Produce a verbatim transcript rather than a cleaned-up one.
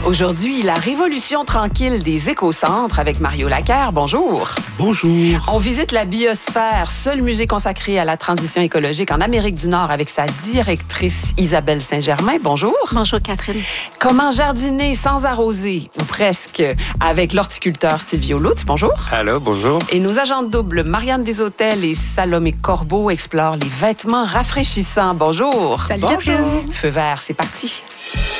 Aujourd'hui, la révolution tranquille des écocentres avec Mario Laquer. Bonjour. Bonjour. On visite la biosphère, seul musée consacré à la transition écologique en Amérique du Nord avec sa directrice Isabelle Saint-Germain. Bonjour. Bonjour Catherine. Comment jardiner sans arroser, ou presque, avec l'horticulteur Silvio Lutz. Bonjour. Allô, bonjour. Et nos agents de double, Marianne Deshôtels et Salomé Corbeau, explorent les vêtements rafraîchissants. Bonjour. Salut Bonjour. Catherine. Feu vert, c'est parti.